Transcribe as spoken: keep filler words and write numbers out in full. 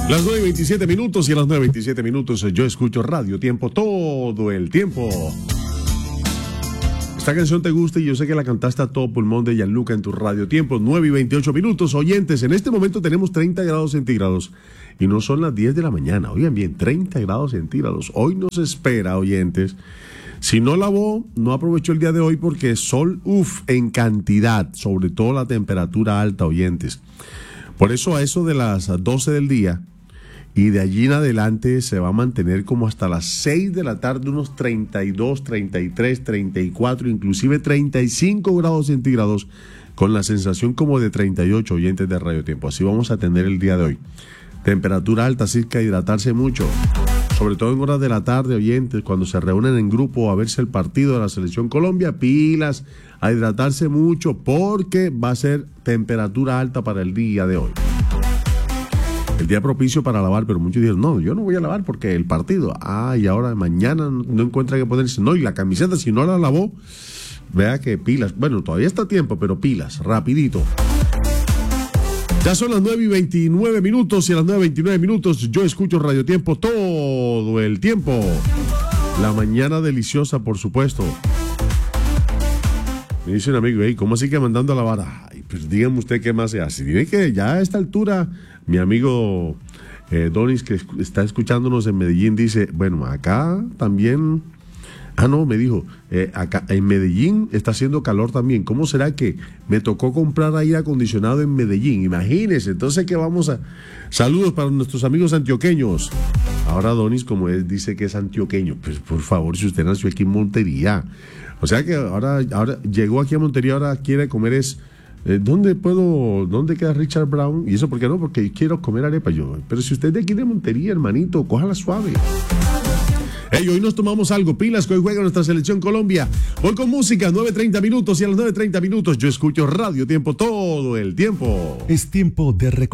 Las nueve y veintisiete minutos y a las nueve y veintisiete minutos yo escucho Radio Tiempo todo el tiempo. Esta canción te gusta y yo sé que la cantaste a todo pulmón de Gianluca en tu Radio Tiempo. nueve y veintiocho minutos, oyentes. En este momento tenemos treinta grados centígrados y no son las diez de la mañana. Oigan bien, treinta grados centígrados. Hoy nos espera, oyentes. Si no lavó, no aprovechó el día de hoy porque sol, uff, en cantidad, sobre todo la temperatura alta, oyentes. Por eso a eso de las doce del día y de allí en adelante se va a mantener como hasta las seis de la tarde, unos treinta y dos, treinta y tres, treinta y cuatro, inclusive treinta y cinco grados centígrados, con la sensación como de treinta y ocho, oyentes de Radio Tiempo. Así vamos a tener el día de hoy. Temperatura alta, así que a hidratarse mucho. Sobre todo en horas de la tarde, oyentes, cuando se reúnen en grupo a verse el partido de la Selección Colombia, pilas, a hidratarse mucho porque va a ser temperatura alta para el día de hoy. El día propicio para lavar, pero muchos dijeron, no, yo no voy a lavar porque el partido, ah, y ahora mañana no encuentra que ponerse, no, y la camiseta si no la lavó, vea que pilas, bueno, todavía está a tiempo, pero pilas, rapidito. Ya son las nueve y veintinueve minutos y a las nueve y veintinueve minutos yo escucho Radio Tiempo todo el tiempo. La mañana deliciosa, por supuesto. Me dice un amigo, hey, ¿cómo así que mandando a lavar? Ay, pues díganme usted qué más se hace. Dime que ya a esta altura, mi amigo eh, Donis, que está escuchándonos en Medellín, dice, bueno, acá también... Ah, no, me dijo, eh, acá en Medellín está haciendo calor también. ¿Cómo será que me tocó comprar aire acondicionado en Medellín? Imagínense, entonces que vamos a... Saludos para nuestros amigos antioqueños. Ahora Donis, como él dice que es antioqueño, pues por favor, si usted nació aquí en Montería. O sea que ahora, ahora llegó aquí a Montería, ahora quiere comer es... Eh, ¿Dónde puedo, dónde queda Richard Brown? ¿Y eso por qué no? Porque quiero comer arepa yo. Pero si usted es de aquí de Montería, hermanito, cójala suave. Hey, hoy nos tomamos algo, pilas, que hoy juega nuestra Selección Colombia. Voy con música, nueve treinta minutos y a las nueve treinta minutos yo escucho Radio Tiempo todo el tiempo. Es tiempo de recordar.